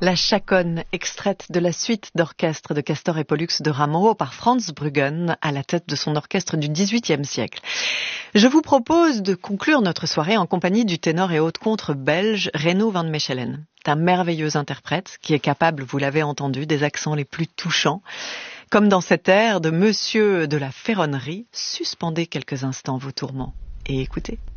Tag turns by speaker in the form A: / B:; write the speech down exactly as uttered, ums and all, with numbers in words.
A: La chaconne, extraite de la suite d'orchestre de Castor et Pollux de Rameau par Franz Bruggen à la tête de son orchestre du dix-huitième siècle. Je vous propose de conclure notre soirée en compagnie du ténor et haute-contre belge Renaud van Mechelen. C'est un merveilleux interprète qui est capable, vous l'avez entendu, des accents les plus touchants. Comme dans cet air de Monsieur de la Ferronnerie, suspendez quelques instants vos tourments et écoutez.